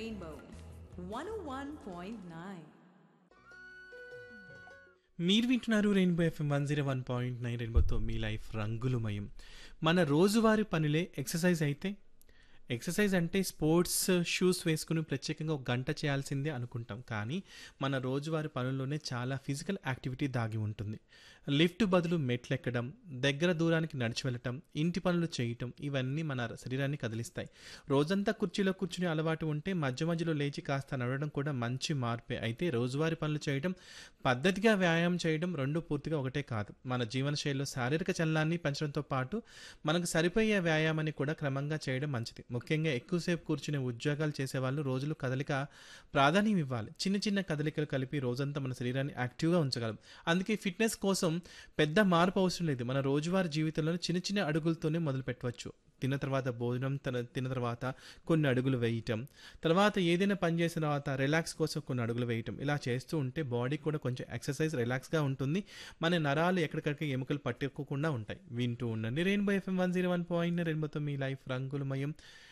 Rainbow 101.9. మీరు వింటున్నారు rainbow FM 101.9 రెయిన్బోతో మీ లైఫ్ రంగులమయం. మన రోజువారీ పనులే ఎక్సర్సైజ్ అయితే, ఎక్సర్సైజ్ అంటే స్పోర్ట్స్ షూస్ వేసుకుని ప్రత్యేకంగా ఒక గంట చేయాల్సిందే అనుకుంటాం. కానీ మన రోజువారీ పనుల్లోనే చాలా ఫిజికల్ యాక్టివిటీ దాగి ఉంటుంది. లిఫ్ట్ బదులు మెట్లు ఎక్కడం, దగ్గర దూరానికి నడిచి వెళ్ళటం, ఇంటి పనులు చేయటం, ఇవన్నీ మన శరీరాన్ని కదిలిస్తాయి. రోజంతా కుర్చీలో కూర్చునే అలవాటు ఉంటే మధ్య మధ్యలో లేచి కాస్త నడవడం కూడా మంచి మార్పే. అయితే రోజువారీ పనులు చేయడం, పద్ధతిగా వ్యాయామం చేయడం రెండు పూర్తిగా ఒకటే కాదు. మన జీవనశైలిలో శారీరక చలనాన్ని పెంచడంతో పాటు మనకు సరిపోయే వ్యాయామాన్ని కూడా క్రమంగా చేయడం మంచిది. ముఖ్యంగా ఎక్కువసేపు కూర్చునే ఉద్యోగాలు చేసేవాళ్ళు రోజులు కదలిక ప్రాధాన్యం ఇవ్వాలి. చిన్న చిన్న కదలికలు కలిపి రోజంతా మన శరీరాన్ని యాక్టివ్గా ఉంచగలం. అందుకే ఫిట్నెస్ కోసం పెద్ద మార్పు అవసరం లేదు. మన రోజువారీ జీవితంలో చిన్న చిన్న అడుగులతోనే మొదలు పెట్టవచ్చు. తిన్న తర్వాత భోజనం, తిన్న తర్వాత కొన్ని అడుగులు వేయటం, తర్వాత ఏదైనా పని చేసిన తర్వాత రిలాక్స్ కోసం కొన్ని అడుగులు వేయటం, ఇలా చేస్తూ ఉంటే బాడీ కూడా కొంచెం ఎక్సర్సైజ్ రిలాక్స్గా ఉంటుంది. మన నరాలు ఎక్కడికక్కడ ఎముకలు పట్టుకోకుండా ఉంటాయి. వింటూ ఉండండి రెయిన్బో ఎఫ్ఎం 101.9 రెయిన్బోతో మీ లైఫ్ రంగులమయం.